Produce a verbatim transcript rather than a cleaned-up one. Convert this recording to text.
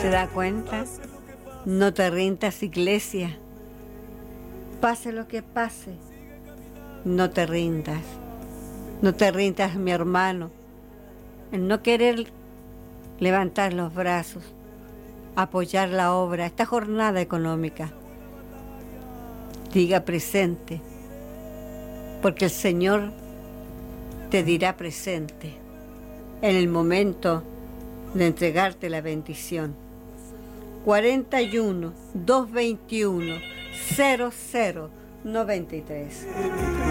¿Se da cuenta? No te rindas, iglesia. Pase lo que pase, no te rindas. No te rindas, mi hermano. El no querer levantar los brazos, apoyar la obra, esta jornada económica. Diga presente, porque el Señor te dirá presente en el momento de entregarte la bendición. cuarenta y uno, doscientos veintiuno, cero cero noventa y tres.